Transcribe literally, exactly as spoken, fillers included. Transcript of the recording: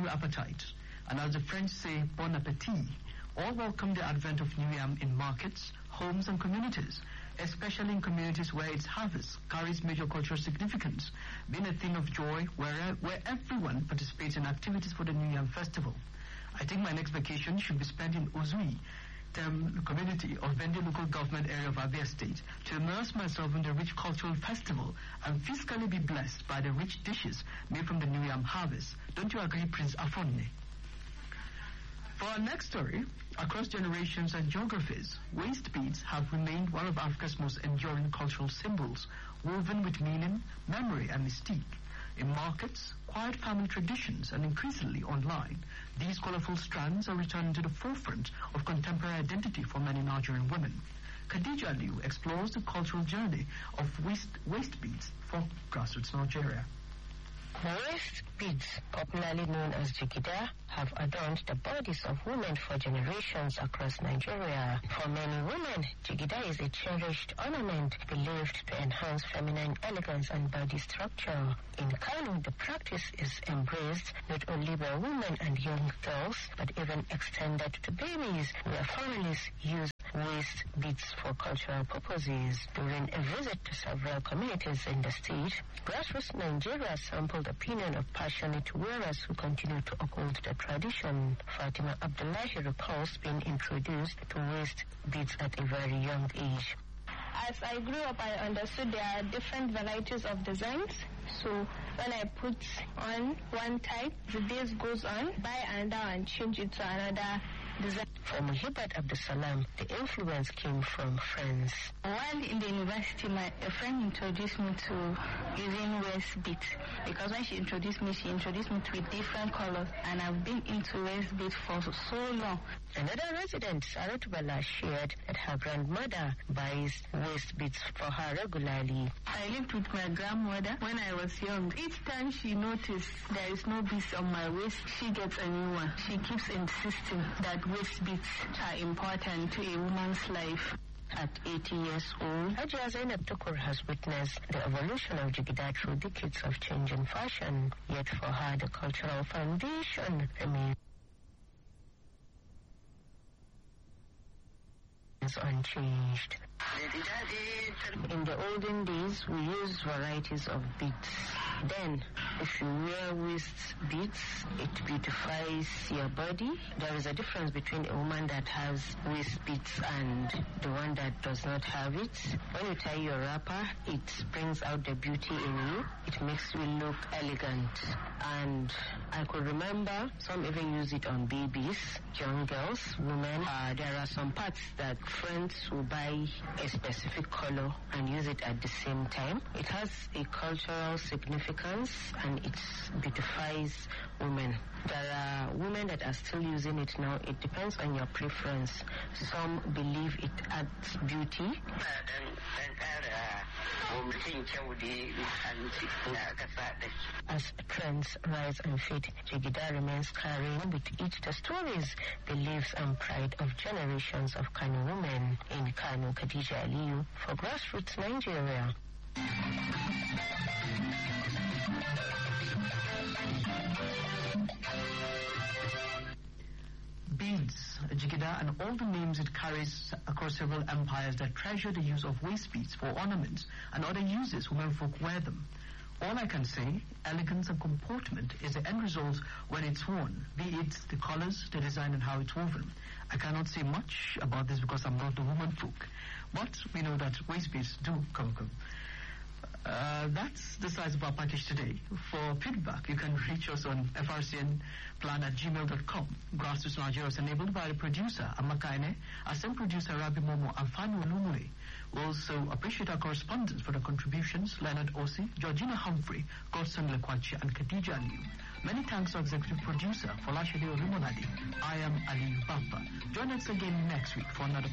your appetite. And as the French say, bon appetit. All welcome the advent of new yam in markets, homes and communities, especially in communities where its harvest carries major cultural significance, being a thing of joy where, where everyone participates in activities for the New Yam Festival. I think my next vacation should be spent in Uzui, the community of Bende local government area of Abia State, to immerse myself in the rich cultural festival and physically be blessed by the rich dishes made from the New Yam harvest. Don't you agree, Prince Afonne? For our next story, across generations and geographies, waist beads have remained one of Africa's most enduring cultural symbols, woven with meaning, memory, and mystique. In markets, quiet family traditions, and increasingly online, these colorful strands are returning to the forefront of contemporary identity for many Nigerian women. Khadija Liu explores the cultural journey of waist, waist beads for Grassroots Nigeria. The waist beads, popularly known as jigida, have adorned the bodies of women for generations across Nigeria. For many women, jigida is a cherished ornament believed to enhance feminine elegance and body structure. In Kano, the practice is embraced not only by women and young girls, but even extended to babies, where families use waist beads for cultural purposes. During a visit to several communities in the state, Grassroots Nigeria sampled the opinion of passionate wearers who continue to uphold the tradition. Fatima Abdullahi recalls being introduced to waist beads at a very young age. As I grew up, I understood there are different varieties of designs. So when I put on one type, the base goes on, buy another and change it to another design. For Muhibat Abdusalam, the influence came from friends. While in the university, my a friend introduced me to using waist beads, because when she introduced me, she introduced me to different colors, and I've been into waist beads for so long. Another resident, Saratu Bala, shared that her grandmother buys waist beads for her regularly. I lived with my grandmother when I was young. Each time she noticed there is no beads on my waist, she gets a new one. She keeps insisting that waist beads are important to a woman's life. At eighty years old, Hajia Zainab Tukur has witnessed the evolution of jigida through decades of change in fashion. Yet for her, the cultural foundation remains unchanged. In the olden days, we used varieties of beads. Then, if you wear waist beads, it beautifies your body. There is a difference between a woman that has waist beads and the one that does not have it. When you tie your wrapper, it brings out the beauty in you. It makes you look elegant. And I could remember some even use it on babies, young girls, women. Uh, there are some parts that friends will buy a specific color and use it at the same time. It has a cultural significance and it beautifies women. There are women that are still using it now. It depends on your preference. Some believe it adds beauty. As trends rise and fade, jigida remains carrying with it the stories, beliefs and pride of generations of Kano women. In Kano, Khadija Liu for Grassroots Nigeria. Beads, jigida, and all the names it carries across several empires that treasure the use of waist beads for ornaments and other uses womenfolk wear them. All I can say, elegance and comportment is the end result when it's worn, be it the colors, the design, and how it's woven. I cannot say much about this because I'm not the womanfolk, but we know that waist beads do conquer. Uh, that's the size of our package today. For feedback, you can reach us on f r c n plan at gmail dot com. Grassroots Nigeria is enabled by the producer, Amakaine, assistant producer, Rabi Momo, and Fanu Olumule. We also appreciate our correspondents for their contributions, Leonard Osi, Georgina Humphrey, Godson Lekwachi, and Khadija Liu. Many thanks to executive producer, Folashade Olumonade. I am Ali Bamba. Join us again next week for another